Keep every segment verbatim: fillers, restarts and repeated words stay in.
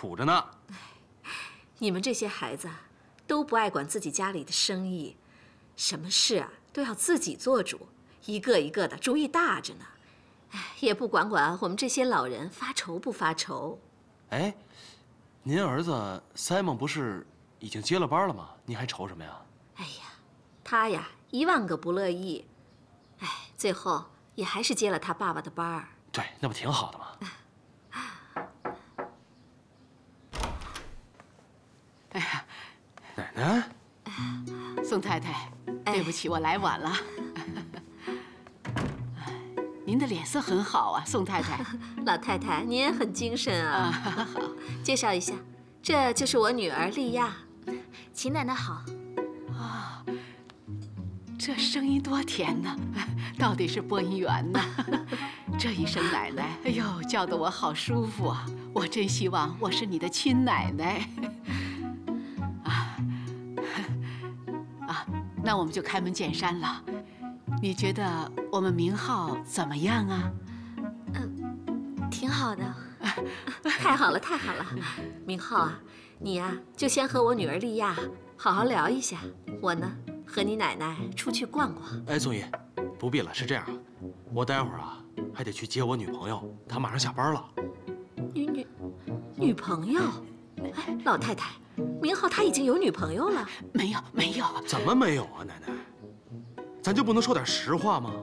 苦着呢。 你们这些孩子都不爱管自己家里的生意，什么事啊都要自己做主，一个一个的主意大着呢。哎，也不管管我们这些老人发愁不发愁。 哎，您儿子 Simon 不是已经接了班了吗？您还愁什么呀？ 哎呀，他呀一万个不乐意，哎，最后也还是接了他爸爸的班儿。 对，那不挺好的吗？ 哎呀， 奶奶， 宋太太，对不起，我来晚了。您的脸色很好啊，宋太太。 老太太，您也很精神啊。 好， 介绍一下，这就是我女儿莉亚。秦奶奶好。 啊，这声音多甜呢，到底是播音员呢。这一声奶奶，哎呦，叫得我好舒服啊！我真希望我是你的亲奶奶。啊啊，那我们就开门见山了。你觉得我们明浩怎么样啊？ 嗯，挺好的。太好了，太好了。明浩啊，你呀、啊、就先和我女儿莉亚好好聊一下，我呢和你奶奶出去逛逛。 哎，宋姨，不必了，是这样，我待会儿啊还得去接我女朋友，她马上下班了。 女女女朋友？哎，老太太，明浩他已经有女朋友了？ 没有，没有。 怎么没有啊，奶奶？咱就不能说点实话吗？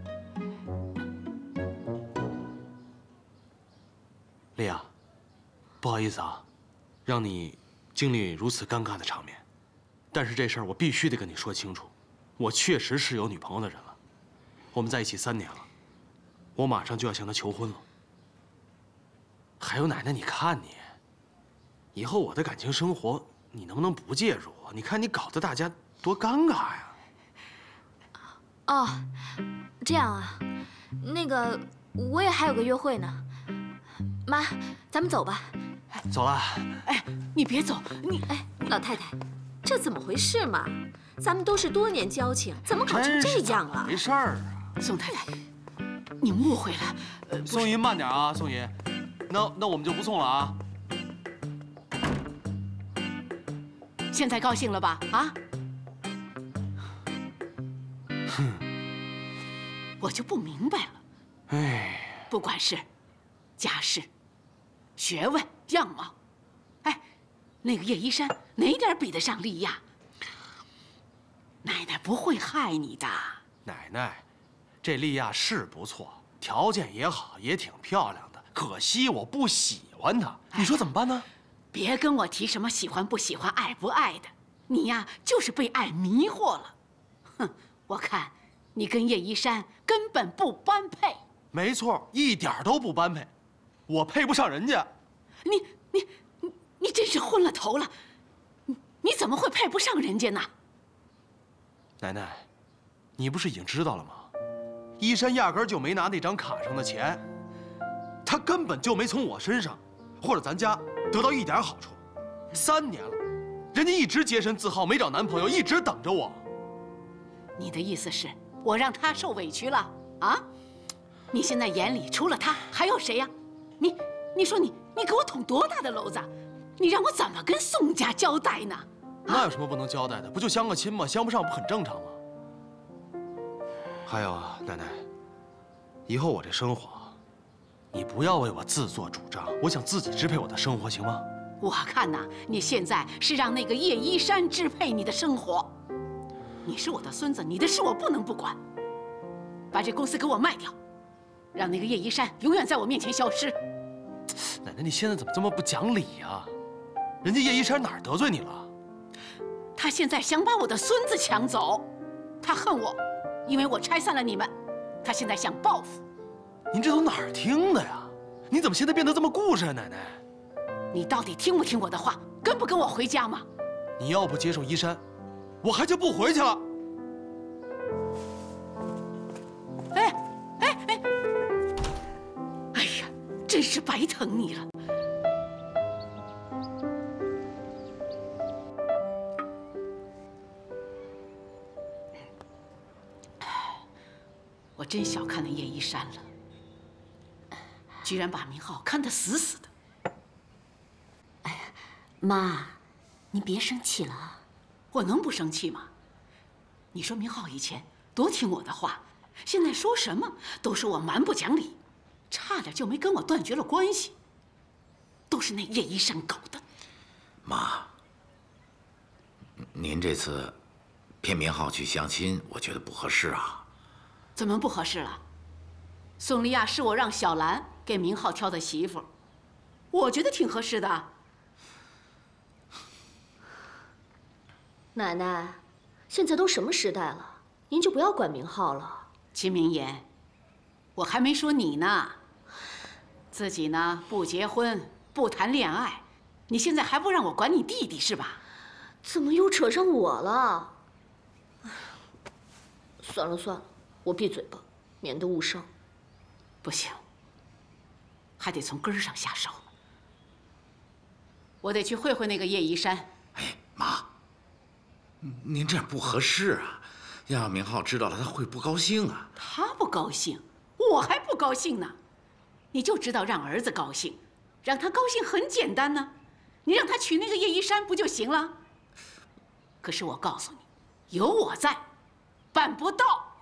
莉亚，不好意思啊，让你经历如此尴尬的场面，但是这事儿我必须得跟你说清楚，我确实是有女朋友的人了，我们在一起三年了，我马上就要向她求婚了。还有奶奶，你看你，以后我的感情生活你能不能不介入啊？你看你搞得大家多尴尬呀！ 哦，这样啊，那个我也还有个约会呢。妈，咱们走吧。 走了。 哎，你别走，你哎，老太太，这怎么回事嘛？咱们都是多年交情，怎么搞成这样了？ 没事儿啊。 宋太太，你误会了。呃， 宋姨慢点啊，宋姨。那那我们就不送了啊。 现在高兴了吧？啊？ 哼， 我就不明白了。 哎， 不管是家世、学问、样貌，哎，那个叶一山哪点比得上莉亚？奶奶不会害你的。 奶奶，这莉亚是不错，条件也好，也挺漂亮的。可惜我不喜欢她，你说怎么办呢？ 别跟我提什么喜欢不喜欢、爱不爱的，你呀就是被爱迷惑了。哼，我看你跟叶一山根本不般配。 没错，一点都不般配，我配不上人家。 你你你你真是昏了头了，你你怎么会配不上人家呢？ 奶奶，你不是已经知道了吗？一山压根就没拿那张卡上的钱，他根本就没从我身上或者咱家得到一点好处。三年了，人家一直洁身自好，没找男朋友，一直等着我。 你的意思是我让他受委屈了啊？你现在眼里除了他还有谁呀？你你说你你给我捅多大的篓子？你让我怎么跟宋家交代呢？ 那有什么不能交代的？不就相个亲吗？相不上不很正常吗？还有啊，奶奶，以后我这生活，你不要为我自作主张，我想自己支配我的生活，行吗？ 我看呐，你现在是让那个叶一山支配你的生活。你是我的孙子，你的事我不能不管。把这公司给我卖掉，让那个叶一山永远在我面前消失。 奶奶，你现在怎么这么不讲理呀？人家叶一山哪儿得罪你了？ 他现在想把我的孙子抢走，他恨我，因为我拆散了你们，他现在想报复。 您这都哪儿听的呀？你怎么现在变得这么固执啊，奶奶？ 你到底听不听我的话，跟不跟我回家吗？ 你要不接受一山，我还就不回去了。 哎哎哎！哎呀，真是白疼你了。我真小看那叶一山了，居然把明浩看得死死的。 妈，您别生气了啊。 我能不生气吗？你说明浩以前多听我的话，现在说什么都说我蛮不讲理，差点就没跟我断绝了关系。都是那叶一山搞的。 妈，您这次骗明浩去相亲，我觉得不合适啊。 怎么不合适了？宋丽亚是我让小兰给明浩挑的媳妇，我觉得挺合适的。 奶奶，现在都什么时代了，您就不要管明浩了。 秦明言，我还没说你呢，自己呢不结婚不谈恋爱，你现在还不让我管你弟弟是吧？ 怎么又扯上我了？算了算了，我闭嘴吧，免得误伤。 不行，还得从根儿上下手。我得去会会那个叶一山。 哎，妈，您这样不合适啊，要让明浩知道了，他会不高兴啊。 他不高兴，我还不高兴呢。你就知道让儿子高兴，让他高兴很简单呢。你让他娶那个叶一山不就行了？可是我告诉你，有我在，办不到。